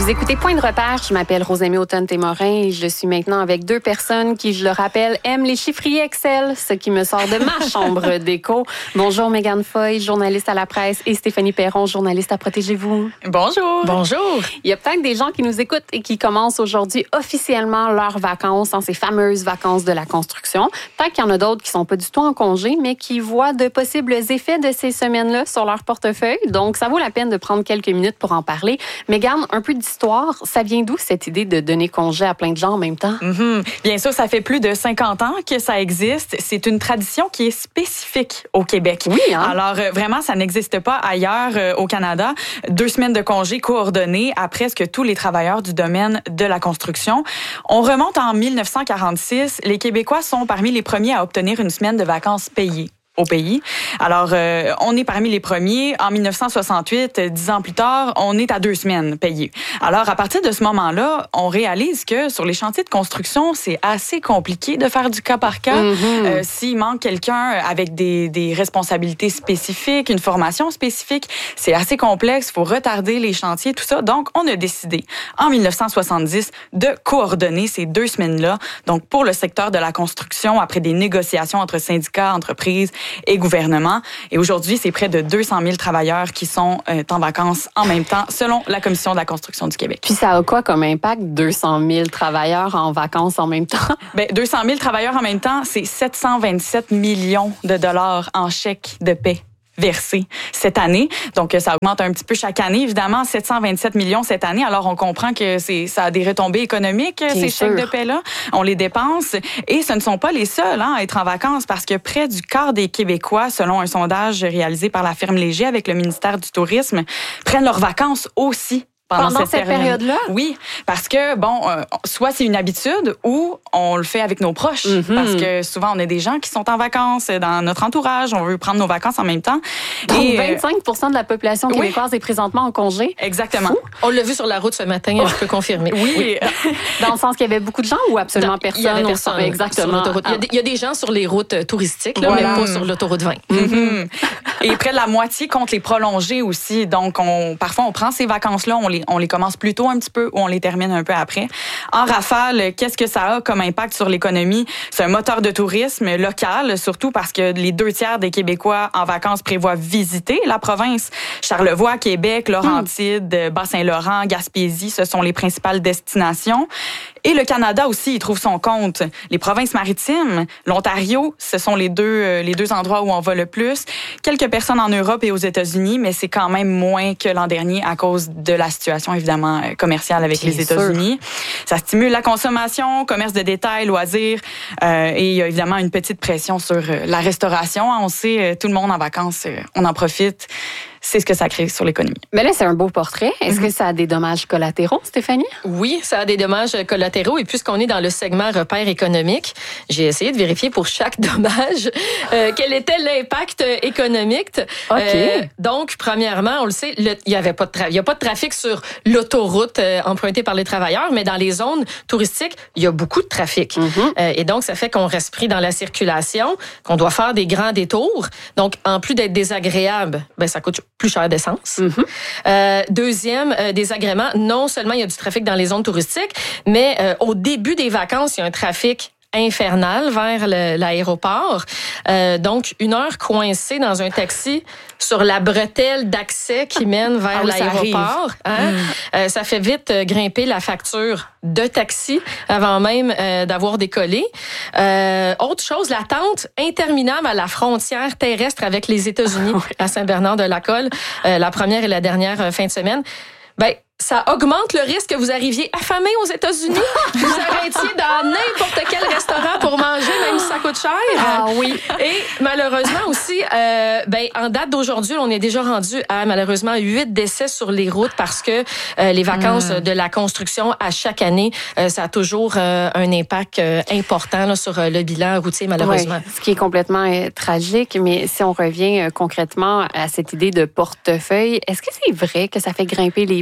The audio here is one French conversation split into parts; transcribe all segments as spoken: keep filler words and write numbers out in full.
Vous écoutez Point de repère, je m'appelle Rosemée Automne-Témorin et je suis maintenant avec deux personnes qui, je le rappelle, aiment les chiffriers Excel, ce qui me sort de ma chambre d'écho. Bonjour Mégane Foy, journaliste à la presse, et Stéphanie Perron, journaliste à Protégez-vous. Bonjour. Bonjour. Il y a peut-être des gens qui nous écoutent et qui commencent aujourd'hui officiellement leurs vacances, dans ces fameuses vacances de la construction. Peut-être qu'il y en a d'autres qui sont pas du tout en congé, mais qui voient de possibles effets de ces semaines-là sur leur portefeuille. Donc, ça vaut la peine de prendre quelques minutes pour en parler. Mégane, un peu d'histoire, ça vient d'où cette idée de donner congé à plein de gens en même temps? Mm-hmm. Bien sûr, ça fait plus de cinquante ans que ça existe. C'est une tradition qui est spécifique au Québec. Oui, hein? Alors, euh, vraiment, ça n'existe pas ailleurs euh, au Canada. Deux semaines de congé coordonnées à presque tous les travailleurs du domaine de la construction. On remonte en dix-neuf cent quarante-six. Les Québécois sont parmi les premiers à obtenir une semaine de vacances payée au pays. Alors, euh, on est parmi les premiers. En dix-neuf cent soixante-huit, dix ans plus tard, on est à deux semaines payées. Alors, à partir de ce moment-là, on réalise que sur les chantiers de construction, c'est assez compliqué de faire du cas par cas. Mm-hmm. Euh, s'il manque quelqu'un avec des, des responsabilités spécifiques, une formation spécifique, c'est assez complexe. Il faut retarder les chantiers, tout ça. Donc, on a décidé, en dix-neuf cent soixante-dix, de coordonner ces deux semaines-là. Donc, pour le secteur de la construction, après des négociations entre syndicats, entreprises et gouvernement. Et aujourd'hui, c'est près de deux cent mille travailleurs qui sont euh, en vacances en même temps, selon la Commission de la construction du Québec. Puis ça a quoi comme impact, deux cent mille travailleurs en vacances en même temps? Bien, deux cent mille travailleurs en même temps, c'est sept cent vingt-sept millions de dollars en chèques de paie versés cette année. Donc, ça augmente un petit peu chaque année. Évidemment, sept cent vingt-sept millions cette année. Alors, on comprend que c'est, ça a des retombées économiques, Bien ces sûr. chèques de paie-là. On les dépense. Et ce ne sont pas les seuls hein, à être en vacances parce que près du quart des Québécois, selon un sondage réalisé par la firme Léger avec le ministère du Tourisme, prennent leurs vacances aussi. Pendant, Pendant cette, cette période-là? Oui, parce que, bon, euh, soit c'est une habitude ou on le fait avec nos proches. Mm-hmm. Parce que souvent, on a des gens qui sont en vacances dans notre entourage. On veut prendre nos vacances en même temps. Donc, et, vingt-cinq pour cent de la population québécoise oui. est présentement en congé. Exactement. Fou. On l'a vu sur la route ce matin, oh. je peux confirmer. Oui. oui. Dans le sens qu'il y avait beaucoup de gens ou absolument dans, personne? Il y avait personne. Exactement. Sur l'autoroute. Ah. Il, y a des, il y a des gens sur les routes touristiques, là, voilà. mais pas sur l'autoroute vingt. Mm-hmm. Et près de la moitié compte les prolonger aussi. Donc, on, parfois, on prend ces vacances-là, on les, on les commence plus tôt un petit peu ou on les termine un peu après. En rafale, qu'est-ce que ça a comme impact sur l'économie? C'est un moteur de tourisme local, surtout parce que les deux tiers des Québécois en vacances prévoient visiter la province. Charlevoix, Québec, Laurentides, mmh. Bas-Saint-Laurent, Gaspésie, ce sont les principales destinations. Et le Canada aussi, il trouve son compte. Les provinces maritimes, l'Ontario, ce sont les deux, les deux endroits où on va le plus. Quelques personnes en Europe et aux États-Unis, mais c'est quand même moins que l'an dernier à cause de la situation, évidemment, commerciale avec Bien les États-Unis. Sûr. Ça stimule la consommation, commerce de détail, loisirs, euh, et il y a évidemment une petite pression sur la restauration. On sait, tout le monde en vacances, on en profite. C'est ce que ça crée sur l'économie. Mais là, c'est un beau portrait. Est-ce mm-hmm. que ça a des dommages collatéraux, Stéphanie? Oui, ça a des dommages collatéraux. Et puisqu'on est dans le segment repères économiques, j'ai essayé de vérifier pour chaque dommage euh, quel était l'impact économique. OK. Euh, donc, premièrement, on le sait, il n'y avait pas de tra- il y a pas de trafic sur l'autoroute euh, empruntée par les travailleurs, mais dans les zones touristiques, il y a beaucoup de trafic. Mm-hmm. Euh, et donc, ça fait qu'on reste pris dans la circulation, qu'on doit faire des grands détours. Donc, en plus d'être désagréable, ben ça coûte plus cher d'essence. Mm-hmm. Euh, deuxième euh, désagrément, non seulement il y a du trafic dans les zones touristiques, mais euh, au début des vacances, il y a un trafic infernal vers le, l'aéroport. Euh, donc, une heure coincée dans un taxi sur la bretelle d'accès qui mène vers ah oui, l'aéroport. Ça, hein? mm. euh, ça fait vite euh, grimper la facture de taxi avant même euh, d'avoir décollé. Euh, autre chose, l'attente interminable à la frontière terrestre avec les États-Unis, oui. à Saint-Bernard-de-la-Colle, euh, la première et la dernière euh, fin de semaine. Ben, ça augmente le risque que vous arriviez affamé aux États-Unis. Vous arrêtiez dans n'importe quel restaurant pour manger, même si ça coûte cher. Ah oui. Et malheureusement aussi, euh, ben, en date d'aujourd'hui, on est déjà rendu à malheureusement huit décès sur les routes parce que euh, les vacances mmh. de la construction à chaque année, euh, ça a toujours euh, un impact euh, important là, sur euh, le bilan routier, malheureusement. Oui, ce qui est complètement euh, tragique. Mais si on revient euh, concrètement à cette idée de portefeuille, est-ce que c'est vrai que ça fait grimper les prix?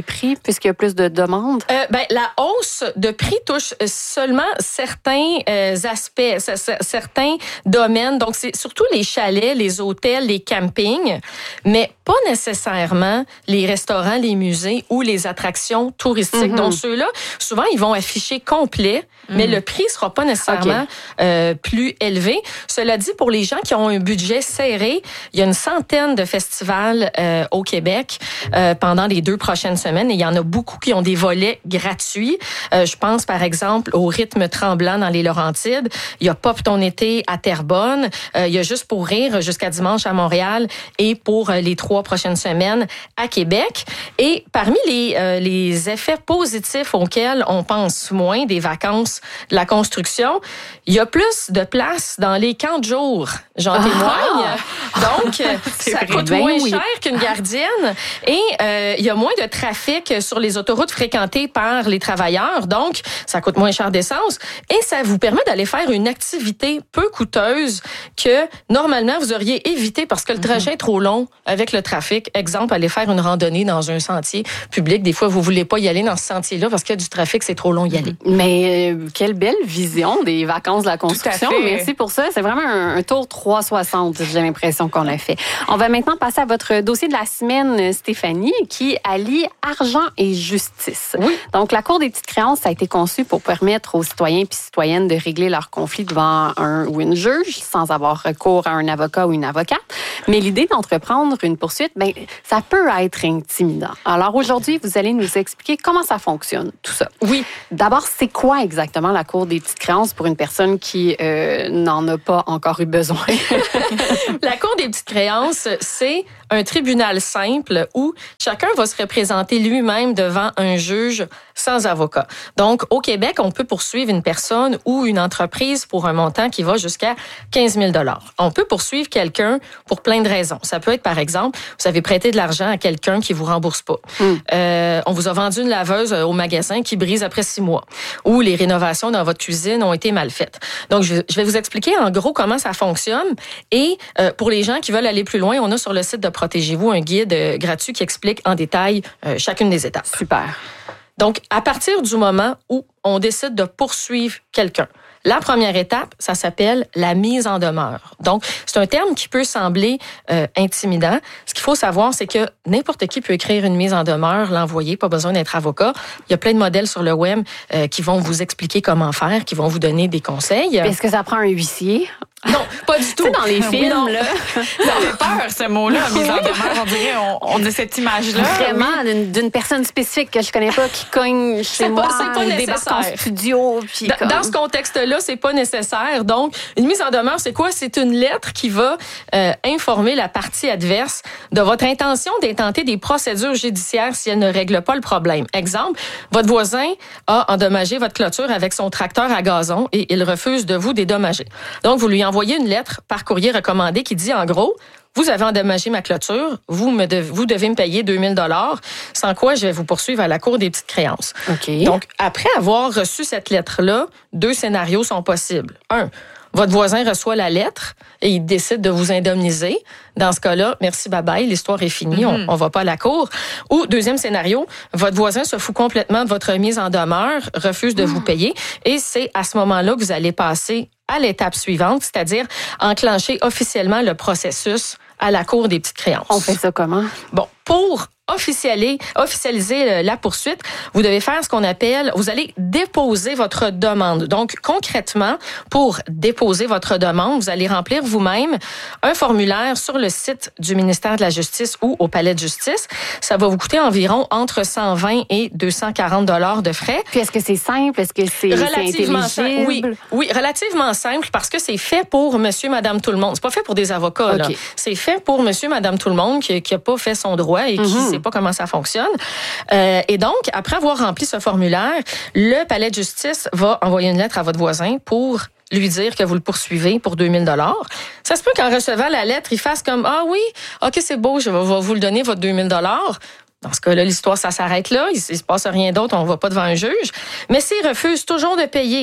puisqu'il y a plus de demandes? Euh, ben, la hausse de prix touche seulement certains euh, aspects, c- c- certains domaines. Donc, c'est surtout les chalets, les hôtels, les campings, mais pas nécessairement les restaurants, les musées ou les attractions touristiques. Mm-hmm. Donc, ceux-là, souvent, ils vont afficher complet, mm. mais le prix sera pas nécessairement okay. euh, plus élevé. Cela dit, pour les gens qui ont un budget serré, il y a une centaine de festivals euh, au Québec euh, pendant les deux prochaines semaines et il y en a beaucoup qui ont des volets gratuits. Euh, je pense, par exemple, au Rythme Tremblant dans les Laurentides. Il y a Pop ton été à Terrebonne. Euh, il y a Juste pour rire jusqu'à dimanche à Montréal et pour euh, les trois prochaines semaines à Québec. Et parmi les, euh, les effets positifs auxquels on pense moins des vacances de la construction, il y a plus de place dans les camps de jour. J'en ah! témoigne. Donc, ça coûte bien, moins oui. cher qu'une gardienne et euh, il y a moins de trafic sur les autoroutes fréquentées par les travailleurs. Donc, ça coûte moins cher d'essence et ça vous permet d'aller faire une activité peu coûteuse que normalement vous auriez évité parce que le trajet mm-hmm. est trop long avec le trafic. Exemple, aller faire une randonnée dans un sentier public. Des fois, vous voulez pas y aller dans ce sentier-là parce qu'il y a du trafic, c'est trop long y aller. Mais euh, quelle belle vision des vacances de la construction. Merci pour ça. C'est vraiment un, un tour trois cent soixante, j'ai l'impression qu'on a fait. On va maintenant passer à votre dossier de la semaine, Stéphanie, qui allie argent et justice. Oui. Donc, la Cour des petites créances, ça a été conçu pour permettre aux citoyens et citoyennes de régler leurs conflits devant un ou une juge sans avoir recours à un avocat ou une avocate. Mais l'idée d'entreprendre une poursuite, ben, ça peut être intimidant. Alors, aujourd'hui, vous allez nous expliquer comment ça fonctionne, tout ça. Oui. D'abord, c'est quoi exactement la Cour des petites créances pour une personne qui euh, n'en a pas encore eu besoin? La Cour des petites créances, c'est un tribunal simple où chacun va se représenter lui-même devant un juge sans avocat. Donc, au Québec, on peut poursuivre une personne ou une entreprise pour un montant qui va jusqu'à quinze mille dollars. On peut poursuivre quelqu'un pour plein de raisons. Ça peut être, par exemple, vous avez prêté de l'argent à quelqu'un qui vous rembourse pas. Mm. Euh, on vous a vendu une laveuse au magasin qui brise après six mois. Ou les rénovations dans votre cuisine ont été mal faites. Donc, je vais vous expliquer en gros comment ça fonctionne. Et euh, pour les gens qui veulent aller plus loin, on a sur le site de Protégez-vous un guide euh, gratuit qui explique en détail euh, chacune des étapes. Super. Donc, à partir du moment où on décide de poursuivre quelqu'un, la première étape, ça s'appelle la mise en demeure. Donc, c'est un terme qui peut sembler euh, intimidant. Ce qu'il faut savoir, c'est que n'importe qui peut écrire une mise en demeure, l'envoyer, pas besoin d'être avocat. Il y a plein de modèles sur le web euh, qui vont vous expliquer comment faire, qui vont vous donner des conseils. Est-ce que ça prend un huissier? Non, pas du tout. Tu sais, dans les films, non. là. Ça fait peur, ce mot-là, mise en demeure. On dirait, on, on a cette image-là. Vraiment, oui. d'une, d'une personne spécifique que je connais pas, qui cogne chez c'est moi, pas, c'est pas débarque en studio. Puis dans, comme... dans ce contexte-là, c'est pas nécessaire. Donc, une mise en demeure, c'est quoi? C'est une lettre qui va euh, informer la partie adverse de votre intention d'intenter des procédures judiciaires si elle ne règle pas le problème. Exemple, votre voisin a endommagé votre clôture avec son tracteur à gazon et il refuse de vous dédommager. Donc, vous lui envoyez une lettre par courrier recommandé qui dit en gros, vous avez endommagé ma clôture, vous, me devez, vous devez me payer deux mille dollars, sans quoi je vais vous poursuivre à la Cour des petites créances. Okay. Donc, après avoir reçu cette lettre-là, deux scénarios sont possibles. Un, votre voisin reçoit la lettre et il décide de vous indemniser. Dans ce cas-là, merci, bye-bye, l'histoire est finie, mm-hmm. on ne va pas à la cour. Ou, deuxième scénario, votre voisin se fout complètement de votre mise en demeure, refuse de mm. vous payer et c'est à ce moment-là que vous allez passer à l'étape suivante, c'est-à-dire enclencher officiellement le processus à la Cour des petites créances. On fait ça comment? Bon, pour officialiser, officialiser la poursuite, vous devez faire ce qu'on appelle, vous allez déposer votre demande. Donc, concrètement, pour déposer votre demande, vous allez remplir vous-même un formulaire sur le site du ministère de la Justice ou au Palais de Justice. Ça va vous coûter environ entre cent vingt et deux cent quarante dollars de frais. Puis, est-ce que c'est simple? Est-ce que c'est, relativement c'est intelligible? Oui, oui, relativement simple parce que c'est fait pour monsieur, madame, tout le monde. C'est pas fait pour des avocats, okay. là. C'est fait pour monsieur, madame, tout le monde qui, qui a pas fait son droit et qui mm-hmm. sait pas comment ça fonctionne. Euh, et donc, après avoir rempli ce formulaire, le Palais de justice va envoyer une lettre à votre voisin pour lui dire que vous le poursuivez pour deux mille dollars. Ça se peut qu'en recevant la lettre, il fasse comme « Ah oui, OK, c'est beau, je vais vous le donner, votre deux mille dollars. » Dans ce cas-là, l'histoire, ça s'arrête là. Il ne se passe rien d'autre, on ne va pas devant un juge. Mais s'il refuse toujours de payer,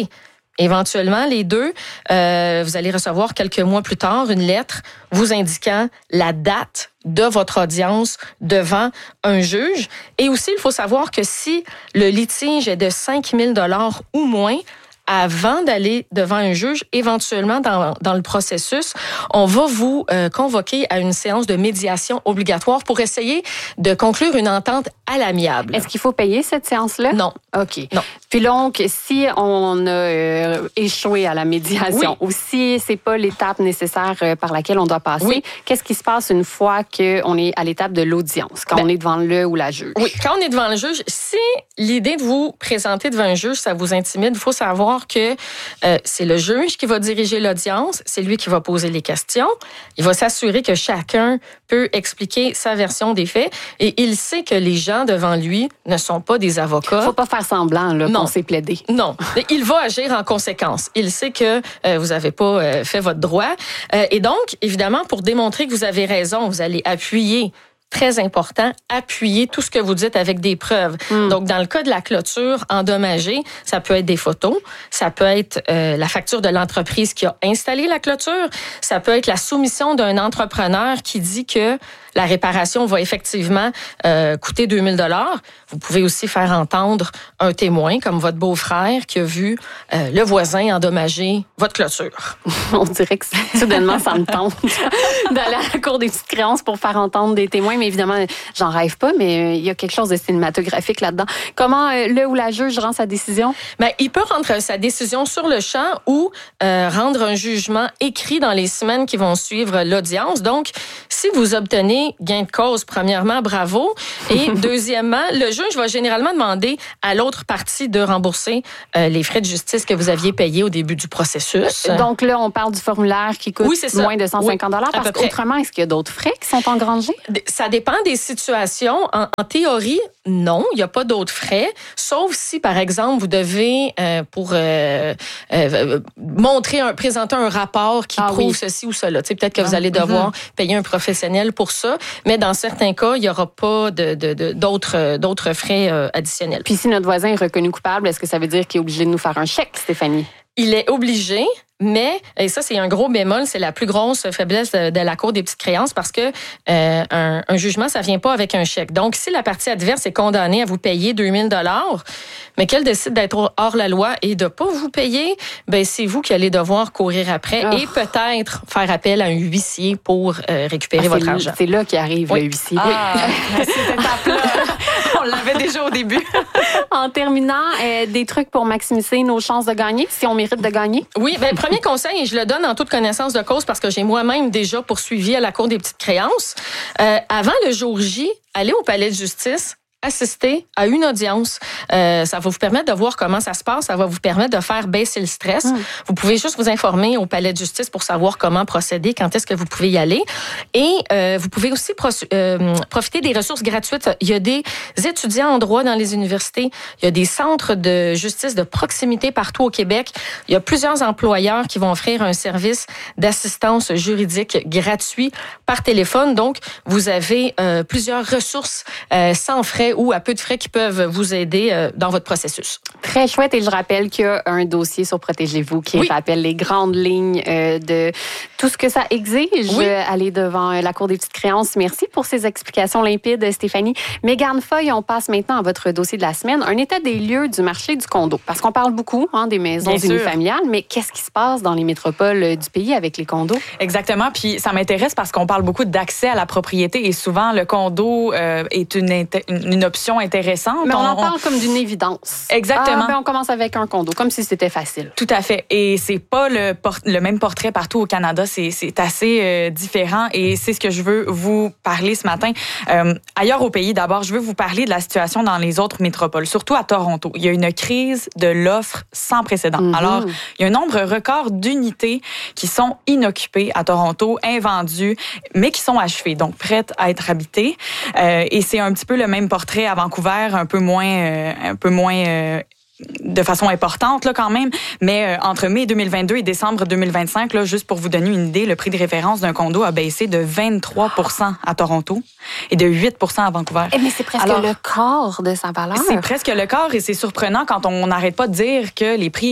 Éventuellement, les deux, euh, vous allez recevoir quelques mois plus tard une lettre vous indiquant la date de votre audience devant un juge. Et aussi, il faut savoir que si le litige est de cinq mille dollars ou moins, avant d'aller devant un juge, éventuellement dans, dans le processus, on va vous euh, convoquer à une séance de médiation obligatoire pour essayer de conclure une entente à l'amiable. Est-ce qu'il faut payer cette séance-là? Non. OK. Non. Puis donc, si on a euh, échoué à la médiation oui. ou si c'est pas l'étape nécessaire euh, par laquelle on doit passer, oui. qu'est-ce qui se passe une fois qu'on est à l'étape de l'audience, quand ben, on est devant le ou la juge? Oui, quand on est devant le juge, si l'idée de vous présenter devant un juge, ça vous intimide, il faut savoir que euh, c'est le juge qui va diriger l'audience, c'est lui qui va poser les questions. Il va s'assurer que chacun peut expliquer sa version des faits et il sait que les gens devant lui ne sont pas des avocats. Faut pas faire semblant là, qu'on s'est plaidé. Non, il va agir en conséquence. Il sait que euh, vous n'avez pas euh, fait votre droit. Euh, et donc, évidemment, pour démontrer que vous avez raison, vous allez appuyer très important, appuyer tout ce que vous dites avec des preuves. Mm. Donc, dans le cas de la clôture endommagée, ça peut être des photos, ça peut être euh, la facture de l'entreprise qui a installé la clôture, ça peut être la soumission d'un entrepreneur qui dit que la réparation va effectivement euh, coûter deux mille dollars. Vous pouvez aussi faire entendre un témoin, comme votre beau-frère, qui a vu euh, le voisin endommager votre clôture. On dirait que soudainement, ça me tente d'aller à la cour des petites créances pour faire entendre des témoins. Mais évidemment, j'en rêve pas, mais il y a quelque chose de cinématographique là-dedans. Comment euh, le ou la juge rend sa décision? Bien, il peut rendre sa décision sur le champ ou euh, rendre un jugement écrit dans les semaines qui vont suivre l'audience. Donc, si vous obtenez gain de cause, premièrement, bravo. Et deuxièmement, le juge va généralement demander à l'autre partie de rembourser euh, les frais de justice que vous aviez payés au début du processus. Donc là, on parle du formulaire qui coûte oui, moins de cent cinquante dollars. Oui, parce qu'autrement, est-ce qu'il y a d'autres frais qui sont engrangés? Ça dépend des situations. En, en théorie, non, il n'y a pas d'autres frais, sauf si, par exemple, vous devez, euh, pour euh, euh, montrer, un, présenter un rapport qui ah, prouve oui. ceci ou cela. Tu sais, peut-être que vous allez devoir mm-hmm. payer un professionnel pour ça. Mais dans certains cas, il n'y aura pas de, de, de, d'autres, d'autres frais euh, additionnels. Puis si notre voisin est reconnu coupable, est-ce que ça veut dire qu'il est obligé de nous faire un chèque, Stéphanie? Il est obligé, mais, et ça c'est un gros bémol, c'est la plus grosse faiblesse de, de la Cour des petites créances parce que euh, un, un jugement, ça vient pas avec un chèque. Donc, si la partie adverse est condamnée à vous payer deux mille dollars, mais qu'elle décide d'être hors la loi et de pas vous payer, ben c'est vous qui allez devoir courir après oh. et peut-être faire appel à un huissier pour euh, récupérer ah, votre c'est argent. C'est là qu'arrive oui. le huissier. Ah, oui. Cette étape-là, on l'avait déjà au début. En terminant, euh, des trucs pour maximiser nos chances de gagner, si on mérite de gagner? Oui, bien, le premier conseil, et je le donne en toute connaissance de cause parce que j'ai moi-même déjà poursuivi à la Cour des petites créances. Euh, avant le jour J, allez au palais de justice, assister à une audience. Euh, ça va vous permettre de voir comment ça se passe. Ça va vous permettre de faire baisser le stress. Mmh. Vous pouvez juste vous informer au palais de justice pour savoir comment procéder, quand est-ce que vous pouvez y aller. Et euh, vous pouvez aussi pro- euh, profiter des ressources gratuites. Il y a des étudiants en droit dans les universités. Il y a des centres de justice de proximité partout au Québec. Il y a plusieurs employeurs qui vont offrir un service d'assistance juridique gratuit par téléphone. Donc, vous avez euh, plusieurs ressources euh, sans frais ou à peu de frais qui peuvent vous aider euh, dans votre processus. Très chouette. Et je rappelle qu'il y a un dossier sur Protégez-vous qui oui. rappelle les grandes lignes euh, de tout ce que ça exige. Oui. Euh, aller devant euh, la Cour des petites créances. Merci pour ces explications limpides, Stéphanie. Mégane Foy, on passe maintenant à votre dossier de la semaine. Un état des lieux du marché du condo. Parce qu'on parle beaucoup hein, des maisons unifamiliales, mais qu'est-ce qui se passe dans les métropoles du pays avec les condos? Exactement. Puis ça m'intéresse parce qu'on parle beaucoup d'accès à la propriété et souvent le condo euh, est une, une une option intéressante. Mais on, on en parle on... comme d'une évidence. Exactement. Ah, ben on commence avec un condo, comme si c'était facile. Tout à fait. Et c'est pas le, port... le même portrait partout au Canada. C'est, c'est assez euh, différent et c'est ce que je veux vous parler ce matin. Euh, ailleurs au pays, d'abord, je veux vous parler de la situation dans les autres métropoles, surtout à Toronto. Il y a une crise de l'offre sans précédent. Mm-hmm. Alors, il y a un nombre record d'unités qui sont inoccupées à Toronto, invendues, mais qui sont achevées, donc prêtes à être habitées. Euh, et c'est un petit peu le même portrait à Vancouver, un peu moins, euh, un peu moins euh, de façon importante là quand même, mais euh, entre mai deux mille vingt-deux et décembre deux mille vingt-cinq, là, juste pour vous donner une idée, le prix de référence d'un condo a baissé de vingt-trois pour cent à Toronto et de huit pour cent à Vancouver. Eh mais c'est presque Alors, le quart de sa valeur. C'est presque le quart et c'est surprenant quand on n'arrête pas de dire que les prix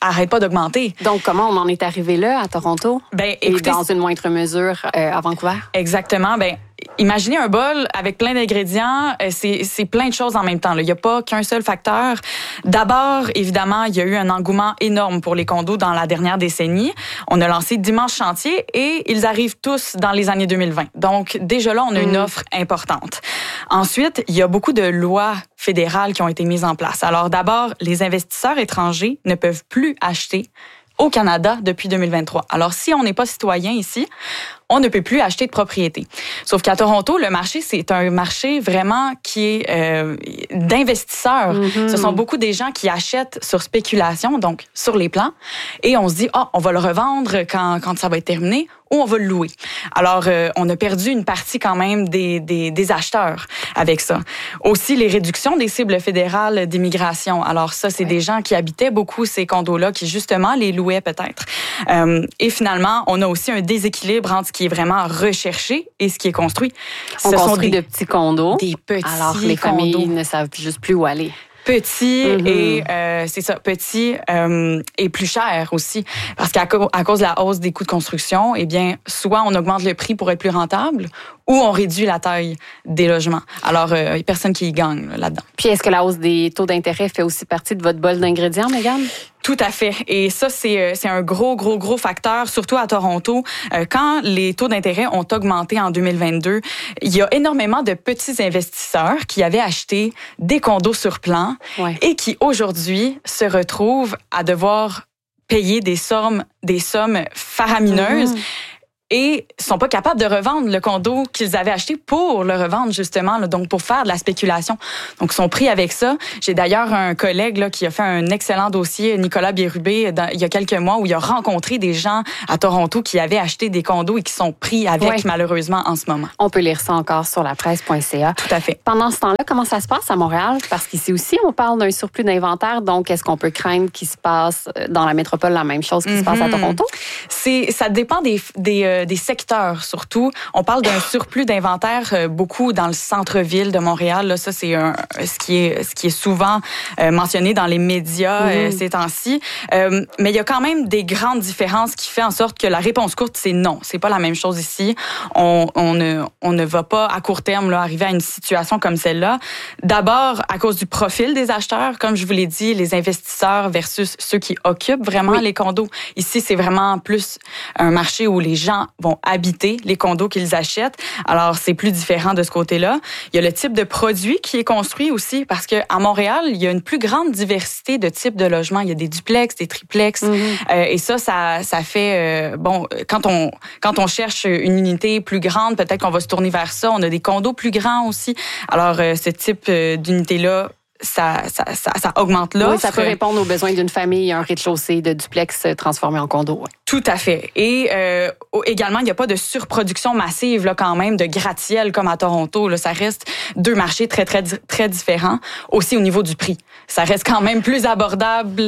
arrête pas d'augmenter. Donc, comment on en est arrivé là, à Toronto? Ben, écoutez, et dans une moindre mesure euh, à Vancouver? Exactement. Ben, imaginez un bol avec plein d'ingrédients, c'est, c'est plein de choses en même temps. Il n'y a pas qu'un seul facteur. D'abord, évidemment, il y a eu un engouement énorme pour les condos dans la dernière décennie. On a lancé d'immenses chantiers et ils arrivent tous dans les années deux mille vingt. Donc, déjà là, on a une offre importante. Ensuite, il y a beaucoup de lois fédérales qui ont été mises en place. Alors, d'abord, les investisseurs étrangers ne peuvent plus acheter au Canada depuis deux mille vingt-trois. Alors, si on n'est pas citoyen ici, on ne peut plus acheter de propriété. Sauf qu'à Toronto, le marché, c'est un marché vraiment qui est euh, d'investisseurs. Mm-hmm. Ce sont beaucoup des gens qui achètent sur spéculation, donc sur les plans, et on se dit, ah, oh, on va le revendre quand, quand ça va être terminé, ou on va le louer. Alors, euh, on a perdu une partie quand même des, des, des acheteurs avec ça. Aussi, les réductions des cibles fédérales d'immigration. Alors ça, c'est ouais. des gens qui habitaient beaucoup ces condos-là, qui justement les louaient peut-être. Euh, et finalement, on a aussi un déséquilibre entre ce qui est vraiment recherché et ce qui est construit. On ce construit sont des, de petits condos. Des petits alors les condos. familles ne savent juste plus où aller. Petit mm-hmm. et euh, c'est ça, petit euh, et plus cher aussi, parce qu'à co- à cause de la hausse des coûts de construction, eh bien, soit on augmente le prix pour être plus rentable, ou on réduit la taille des logements. Alors, il euh, n'y a personne qui y gagne là, là-dedans. Puis, est-ce que la hausse des taux d'intérêt fait aussi partie de votre bol d'ingrédients, Mégane? Tout à fait. Et ça, c'est, c'est un gros, gros, gros facteur, surtout à Toronto. Euh, quand les taux d'intérêt ont augmenté en deux mille vingt-deux, il y a énormément de petits investisseurs qui avaient acheté des condos sur plan ouais. et qui, aujourd'hui, se retrouvent à devoir payer des sommes, des sommes faramineuses. Mm-hmm. Et sont pas capables de revendre le condo qu'ils avaient acheté pour le revendre, justement, là, donc pour faire de la spéculation. Donc, ils sont pris avec ça. J'ai d'ailleurs un collègue là, qui a fait un excellent dossier, Nicolas Bérubé, dans, il y a quelques mois, où il a rencontré des gens à Toronto qui avaient acheté des condos et qui sont pris avec, ouais. malheureusement, en ce moment. On peut lire ça encore sur la presse point c a. Tout à fait. Pendant ce temps-là, comment ça se passe à Montréal? Parce qu'ici aussi, on parle d'un surplus d'inventaire. Donc, est-ce qu'on peut craindre qu'il se passe dans la métropole la même chose qui mm-hmm. se passe à Toronto? C'est, ça dépend des... des euh, des secteurs surtout. On parle d'un surplus d'inventaire euh, beaucoup dans le centre-ville de Montréal. Là, ça, c'est un, ce qui est ce qui est souvent euh, mentionné dans les médias mmh. euh, ces temps-ci. Euh, mais il y a quand même des grandes différences qui fait en sorte que la réponse courte, c'est non. C'est pas la même chose ici. On, on, ne, on ne va pas à court terme là, arriver à une situation comme celle-là. D'abord, à cause du profil des acheteurs. Comme je vous l'ai dit, les investisseurs versus ceux qui occupent vraiment oui. les condos. Ici, c'est vraiment plus un marché où les gens vont habiter les condos qu'ils achètent. Alors, c'est plus différent de ce côté-là. Il y a le type de produit qui est construit aussi, parce qu'à Montréal, il y a une plus grande diversité de types de logements. Il y a des duplex, des triplex. Mm-hmm. Euh, et ça, ça, ça fait... Euh, bon, quand on, quand on cherche une unité plus grande, peut-être qu'on va se tourner vers ça. On a des condos plus grands aussi. Alors, euh, ce type euh, d'unité-là, Ça, ça, ça, ça augmente l'offre. Oui, ça peut répondre aux besoins d'une famille, un rez-de-chaussée de duplex transformé en condo. Ouais. Tout à fait. Et euh, également, il n'y a pas de surproduction massive là, quand même de gratte-ciel comme à Toronto. Là, ça reste deux marchés très, très, très différents. Aussi au niveau du prix. Ça reste quand même plus abordable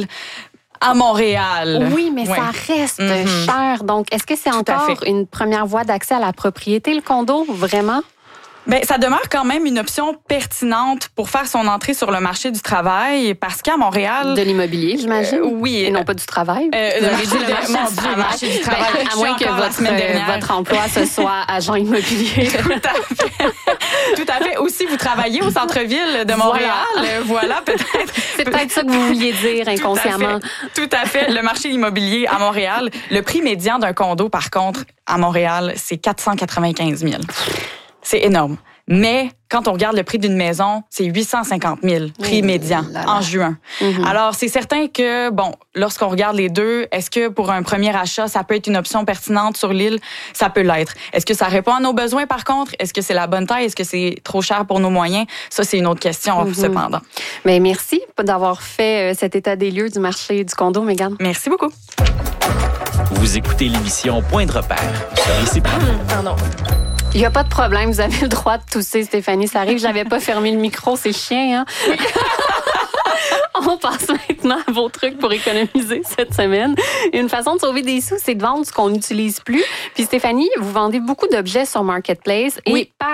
à Montréal. Oui, mais ouais. ça reste mm-hmm. cher. Donc, est-ce que c'est Tout encore une première voie d'accès à la propriété, le condo, vraiment? Ben, ça demeure quand même une option pertinente pour faire son entrée sur le marché du travail, parce qu'à Montréal... De l'immobilier, j'imagine. Euh, oui. Et non pas du travail. Euh, le marché, dit le marché, mon Dieu, le marché du travail. Ben, à moins que votre, euh, votre emploi, ce soit agent immobilier. Tout à fait. Tout à fait. Aussi, vous travaillez au centre-ville de Montréal. Voilà, voilà peut-être. C'est peut-être ça que vous vouliez dire inconsciemment. Tout à fait. Tout à fait. Le marché immobilier à Montréal. Le prix médian d'un condo, par contre, à Montréal, c'est quatre cent quatre-vingt-quinze mille. C'est énorme. Mais quand on regarde le prix d'une maison, c'est huit cent cinquante mille, prix mmh, médian, là, là. en juin. Mmh. Alors, c'est certain que, bon, lorsqu'on regarde les deux, est-ce que pour un premier achat, ça peut être une option pertinente sur l'île? Ça peut l'être. Est-ce que ça répond à nos besoins, par contre? Est-ce que c'est la bonne taille? Est-ce que c'est trop cher pour nos moyens? Ça, c'est une autre question, mmh. cependant. Mais merci d'avoir fait cet état des lieux du marché du condo, Mégane. Merci beaucoup. Vous écoutez l'émission Point de repère. Ici, pardon. Il n'y a pas de problème, vous avez le droit de tousser, Stéphanie. Ça arrive, j'avais pas fermé le micro, c'est chiant, hein? On passe maintenant à vos trucs pour économiser cette semaine. Une façon de sauver des sous, c'est de vendre ce qu'on n'utilise plus. Puis Stéphanie, vous vendez beaucoup d'objets sur Marketplace et oui. il paraît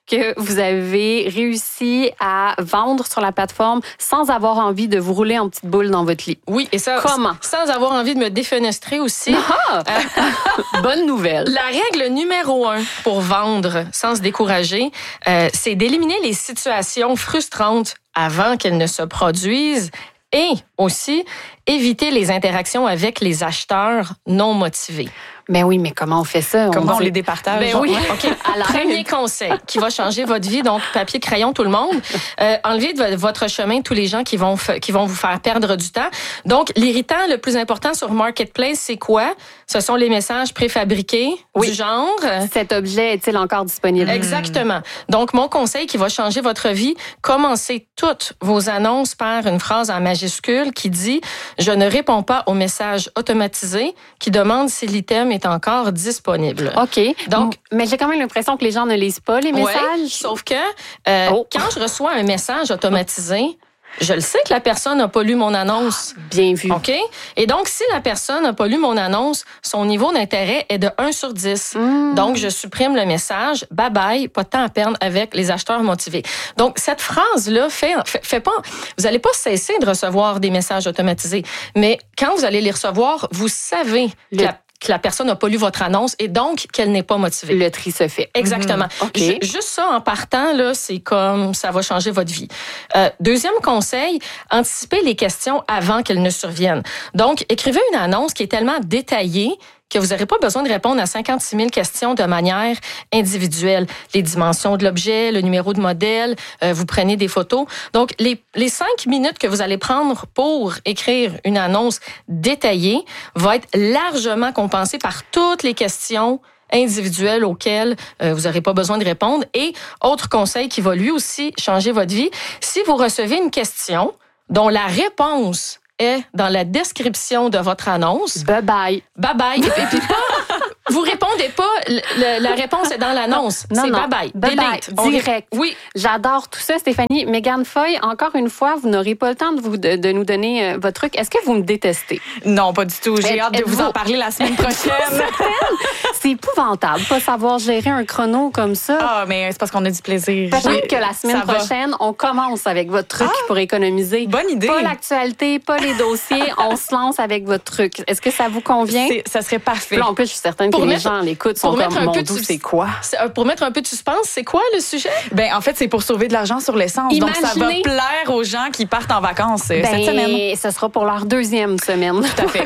que vous avez réussi à vendre sur la plateforme sans avoir envie de vous rouler en petite boule dans votre lit. Oui, et ça, Comment? Sans avoir envie de me défenestrer aussi. Ah! Euh, bonne nouvelle. La règle numéro un pour vendre sans se décourager, euh, c'est d'éliminer les situations frustrantes avant qu'elles ne se produisent et aussi éviter les interactions avec les acheteurs non motivés. Ben oui, mais comment on fait ça? Comment on, on dit... les départage? Ben oui. OK. Alors, premier conseil qui va changer votre vie, donc papier, crayon, tout le monde. Euh, enlevez de votre chemin tous les gens qui vont, f- qui vont vous faire perdre du temps. Donc, l'irritant le plus important sur Marketplace, c'est quoi? Ce sont les messages préfabriqués oui. du genre. Cet objet est-il encore disponible? Exactement. Donc, mon conseil qui va changer votre vie, commencez toutes vos annonces par une phrase en majuscule qui dit « Je ne réponds pas aux messages automatisés qui demandent si l'item est encore disponible. » OK. Donc, mais j'ai quand même l'impression que les gens ne lisent pas les messages. Ouais, sauf que euh, oh. quand je reçois un message automatisé, je le sais que la personne n'a pas lu mon annonce. Bien vu. OK? Et donc, si la personne n'a pas lu mon annonce, son niveau d'intérêt est de un sur dix. Mmh. Donc, je supprime le message. Bye bye, pas de temps à perdre avec les acheteurs motivés. Donc, cette phrase-là fait, fait, fait pas... Vous n'allez pas cesser de recevoir des messages automatisés. Mais quand vous allez les recevoir, vous savez le... que la que la personne n'a pas lu votre annonce et donc qu'elle n'est pas motivée. Le tri se fait. Exactement. Mmh. Okay. Juste ça, en partant, là, c'est comme ça va changer votre vie. Euh, deuxième conseil, anticipez les questions avant qu'elles ne surviennent. Donc, écrivez une annonce qui est tellement détaillée que vous n'aurez pas besoin de répondre à cinquante-six mille questions de manière individuelle. Les dimensions de l'objet, le numéro de modèle, euh, vous prenez des photos. Donc, les, les cinq minutes que vous allez prendre pour écrire une annonce détaillée vont être largement compensées par toutes les questions individuelles auxquelles euh, vous n'aurez pas besoin de répondre. Et autre conseil qui va lui aussi changer votre vie, si vous recevez une question dont la réponse est dans la description de votre annonce. Bye bye. Bye bye. Et puis pas, vous répondez pas, le, le, la réponse est dans l'annonce. Non, c'est non. bye bye. Bye Delete. bye. Direct. On... Oui. J'adore tout ça, Stéphanie. Mégane Foy, encore une fois, vous n'aurez pas le temps de, vous, de, de nous donner euh, votre truc. Est-ce que vous me détestez? Non, pas du tout. J'ai Êtes, hâte de vous, vous en parler la semaine prochaine. C'est épouvantable, pas savoir gérer un chrono comme ça. Ah, mais c'est parce qu'on a du plaisir. Peut-être oui, que la semaine prochaine, va. on commence avec votre truc ah, pour économiser. Bonne idée. Pas l'actualité, pas les dossiers. On se lance avec votre truc. Est-ce que ça vous convient? C'est, ça serait parfait. Là, en plus, je suis certaine pour que mettre, les gens l'écoutent sont comme, mon doux, c'est quoi? Pour mettre un peu de suspense, c'est quoi le sujet? Ben, en fait, c'est pour sauver de l'argent sur l'essence. Imaginez... Donc, ça va plaire aux gens qui partent en vacances ben, cette semaine. Ce sera pour leur deuxième semaine. Tout à fait.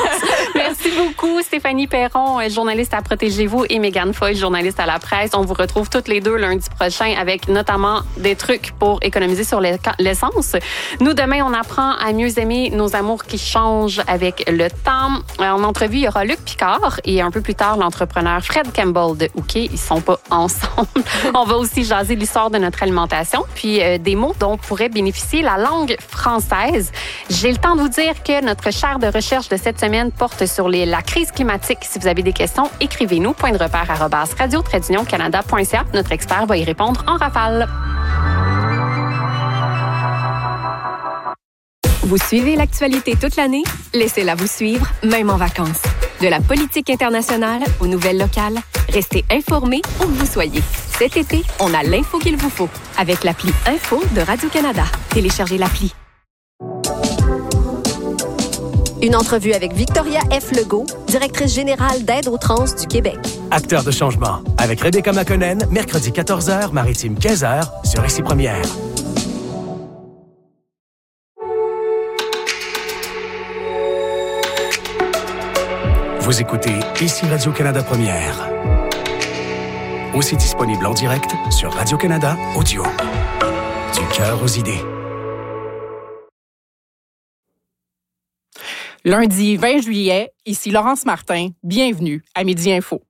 Merci beaucoup, Stéphanie Perron, journaliste à Protégez-vous, et Mégane Foy, journaliste à La Presse. On vous retrouve toutes les deux lundi prochain avec notamment des trucs pour économiser sur l'essence. Nous, demain, on apprend à mieux aimer nos amours qui changent avec le temps. En entrevue, il y aura Luc Picard et un peu plus tard, l'entrepreneur Fred Campbell de Hooké. Ils sont pas ensemble. On va aussi jaser l'histoire de notre alimentation, puis euh, des mots dont pourrait bénéficier la langue française. J'ai le temps de vous dire que notre chaire de recherche de cette semaine porte sur les, la crise climatique. Si vous avez des questions, écrivez-nous. Point de repère arobase radio trait d'union canada point c a. Notre expert va y répondre en rafale. Vous suivez l'actualité toute l'année? Laissez-la vous suivre, même en vacances. De la politique internationale aux nouvelles locales, restez informés où que vous soyez. Cet été, on a l'info qu'il vous faut avec l'appli Info de Radio-Canada. Téléchargez l'appli. Une entrevue avec Victoria F. Legault, directrice générale d'Aide aux trans du Québec. Acteur de changement, avec Rebecca McConnell, mercredi quatorze heures, Maritime quinze heures, sur Ici Première. Vous écoutez Ici Radio-Canada Première. Aussi disponible en direct sur Radio-Canada Audio. Du cœur aux idées. Lundi vingt juillet, ici Laurence Martin. Bienvenue à Midi Info.